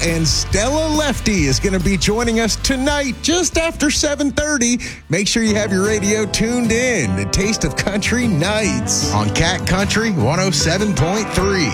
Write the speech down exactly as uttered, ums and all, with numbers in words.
And Stella Lefty is going to be joining us tonight just after seven thirty. Make sure you have your radio tuned in to Taste of Country Nights on Cat Country one oh seven point three.